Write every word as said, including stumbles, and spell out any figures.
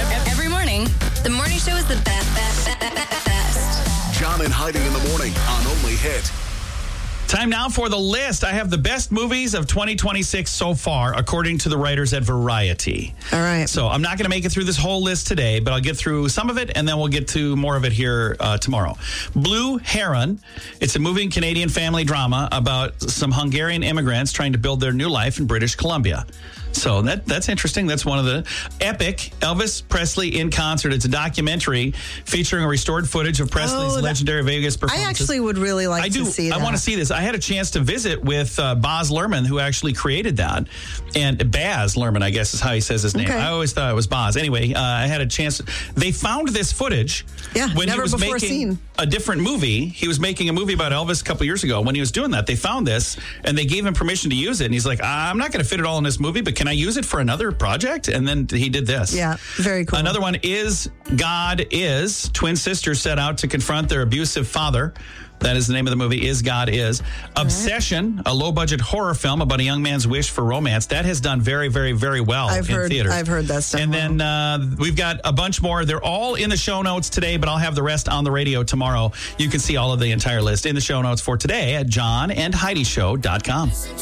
Every morning, the morning show is the best, best, best, best. John and Heidi in the morning on Only Hit. Time now for the list. I have the best movies of twenty twenty-six so far, according to the writers at Variety. All right. So I'm not going to make it through this whole list today, but I'll get through some of it, and then we'll get to more of it here uh, tomorrow. Blue Heron. It's a moving Canadian family drama about some Hungarian immigrants trying to build their new life in British Columbia. So that that's interesting. That's one of the epic Elvis Presley in concert. It's a documentary featuring a restored footage of Presley's Oh, that- legendary Vegas I performances. actually would really like I do. to see that. I want to see this. I had a chance to visit with uh, Baz Luhrmann, who actually created that. And Baz Luhrmann, I guess is how he says his name. Okay. I always thought it was Baz. Anyway, uh, I had a chance. They found this footage Yeah, when never he was before making seen. a different movie. He was making a movie about Elvis a couple years ago. When he was doing that, they found this, and they gave him permission to use it. And he's like, I'm not going to fit it all in this movie, but can I use it for another project? And then he did this. Yeah, very cool. Another one is God Is. Twin sisters set out to confront their abusive father. That is the name of the movie, Is God Is. Obsession, a low-budget horror film about a young man's wish for romance. That has done very, very, very well I've in heard, theaters. I've heard that stuff. And then uh, we've got a bunch more. They're all in the show notes today, but I'll have the rest on the radio tomorrow. You can see all of the entire list in the show notes for today at john and heidi show dot com.